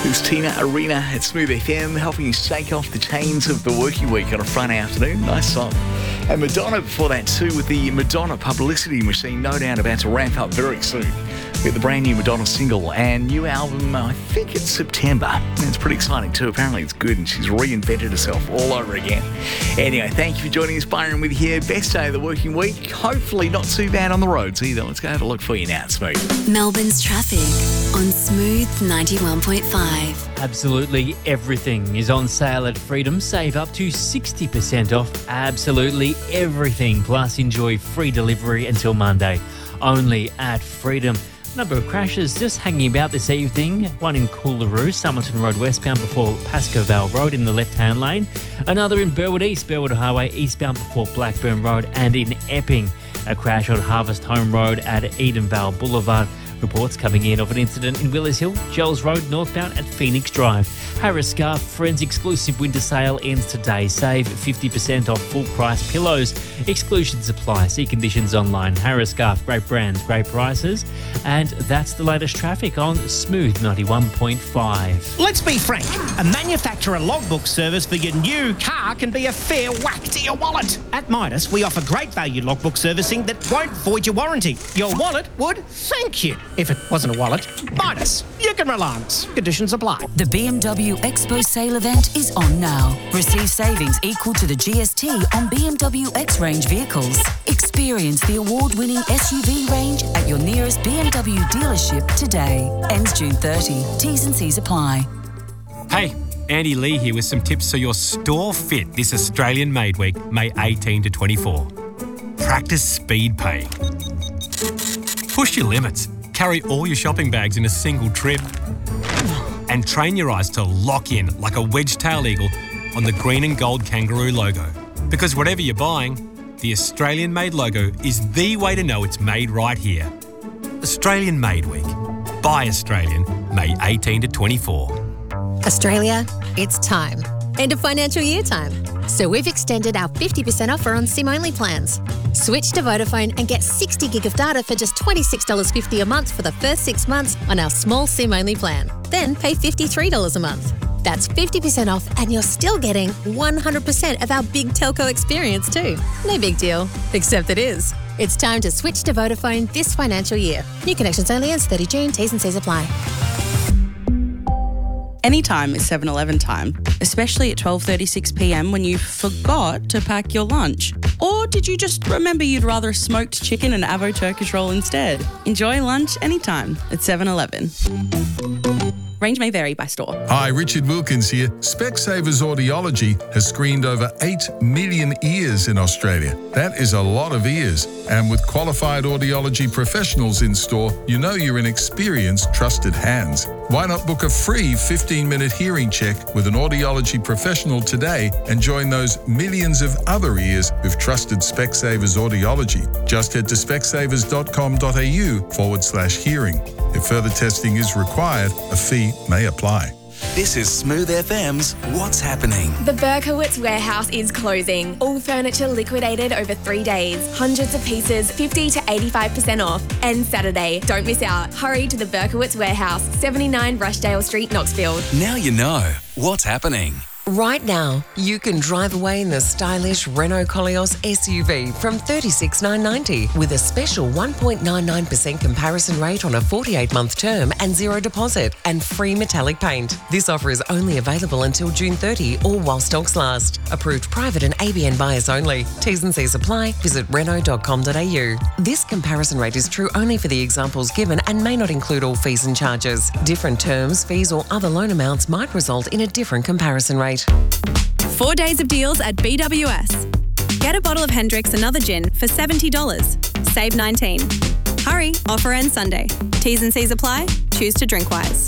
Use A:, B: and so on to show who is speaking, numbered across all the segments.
A: It's Tina Arena at Smooth FM, helping you shake off the chains of the working week on a Friday afternoon. Nice song. And Madonna before that too, with the Madonna publicity machine, no doubt about to ramp up very soon. With the brand new Madonna single and new album, I think it's September. And it's pretty exciting too. Apparently it's good and she's reinvented herself all over again. Anyway, thank you for joining us. Byron with you here. Best day of the working week. Hopefully not too bad on the roads either. Let's go have a look for you now at Smooth.
B: Melbourne's traffic on Smooth 91.5.
C: Absolutely everything is on sale at Freedom. Save up to 60% off absolutely everything. Plus enjoy free delivery until Monday. Only at Freedom. Number of crashes just hanging about this evening. One in Coolaroo, Summerton Road westbound before Pascoe Road in the left-hand lane. Another in Burwood East, Burwood Highway eastbound before Blackburn Road, and in Epping, a crash on Harvest Home Road at Edenvale Boulevard. Reports coming in of an incident in Willers Hill, Joels Road northbound at Phoenix Drive. Harris Scarf Friends exclusive winter sale ends today. Save 50% off full price pillows. Exclusions apply. See conditions online. Harris Scarf, great brands, great prices. And that's the latest traffic on Smooth 91.5.
D: Let's be frank, a manufacturer logbook service for your new car can be a fair whack to your wallet. At Midas, we offer great value logbook servicing that won't void your warranty. Your wallet would thank you. If it wasn't a wallet, Midas, you can rely on us. Conditions apply.
E: The BMW Expo sale event is on now. Receive savings equal to the GST on BMW X range vehicles. Experience the award-winning SUV range at your nearest BMW dealership today. Ends June 30. T's and C's apply.
F: Hey, Andy Lee here with some tips so you're store fit this Australian Made Week, May 18 to 24. Practice speed paying. Push your limits. Carry all your shopping bags in a single trip. And train your eyes to lock in like a wedge-tailed eagle on the green and gold kangaroo logo. Because whatever you're buying, the Australian Made logo is the way to know it's made right here. Australian Made Week. Buy Australian, May 18 to 24.
G: Australia, it's time. End of financial year time. So we've extended our 50% offer on SIM-only plans. Switch to Vodafone and get 60 gig of data for just $26.50 a month for the first 6 months on our small SIM-only plan. Then pay $53 a month. That's 50% off and you're still getting 100% of our big telco experience too. No big deal, except it is. It's time to switch to Vodafone this financial year. New connections only ends 30 June. T's and C's apply.
H: Anytime is 7-Eleven time, especially at 12:36pm when you forgot to pack your lunch. Or did you just remember you'd rather a smoked chicken and avo Turkish roll instead? Enjoy lunch anytime at 7-Eleven. Range may vary by store.
I: Hi, Richard Wilkins here. Specsavers Audiology has screened over 8 million ears in Australia. That is a lot of ears. And with qualified audiology professionals in store, you know you're in experienced, trusted hands. Why not book a free 15-minute hearing check with an audiology professional today and join those millions of other ears who've trusted Specsavers Audiology? Just head to specsavers.com.au/hearing. If further testing is required, a fee may apply.
J: This is Smooth FM's What's Happening.
K: The Berkowitz warehouse is closing. All furniture liquidated over 3 days. Hundreds of pieces, 50 to 85% off. And Saturday. Don't miss out. Hurry to the Berkowitz warehouse, 79 Rushdale Street, Knoxfield.
J: Now you know what's happening.
L: Right now, you can drive away in the stylish Renault Koleos SUV from $36,990 with a special 1.99% comparison rate on a 48-month term and zero deposit and free metallic paint. This offer is only available until June 30 or while stocks last. Approved private and ABN buyers only. T's and C's apply. Visit Renault.com.au. This comparison rate is true only for the examples given and may not include all fees and charges. Different terms, fees or other loan amounts might result in a different comparison rate.
M: 4 days of deals at BWS. Get a bottle of Hendrick's Another Gin for $70. Save $19. Hurry, offer ends Sunday. T's and C's apply. Choose to drink wise.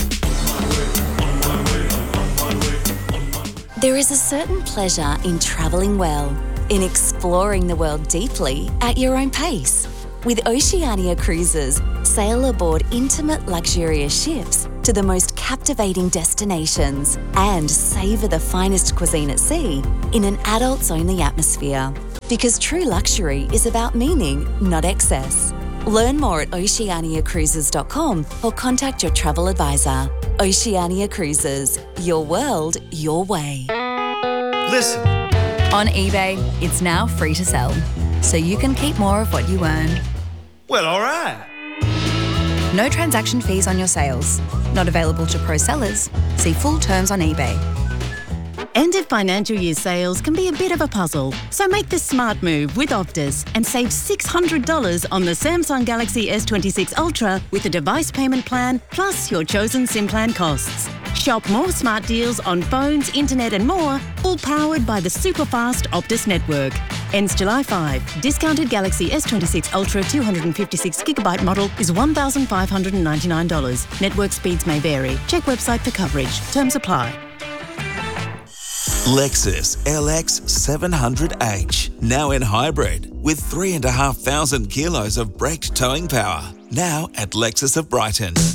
B: There is a certain pleasure in travelling well, in exploring the world deeply at your own pace. With Oceania Cruises, sail aboard intimate, luxurious ships to the most captivating destinations and savour the finest cuisine at sea in an adults-only atmosphere. Because true luxury is about meaning, not excess. Learn more at oceaniacruises.com or contact your travel advisor. Oceania Cruises. Your world, your way.
N: Listen.
O: On eBay, it's now free to sell, so you can keep more of what you earn.
N: Well, all right.
O: No transaction fees on your sales. Not available to pro sellers. See full terms on eBay.
P: End of financial year sales can be a bit of a puzzle, so make the smart move with Optus and save $600 on the Samsung Galaxy S26 Ultra with a device payment plan plus your chosen SIM plan costs. Shop more smart deals on phones, internet and more, all powered by the super-fast Optus network. Ends July 5. Discounted Galaxy S26 Ultra 256GB model is $1,599. Network speeds may vary. Check website for coverage. Terms apply.
J: Lexus LX 700H, now in hybrid, with 3,500 kilos of braked towing power. Now at Lexus of Brighton.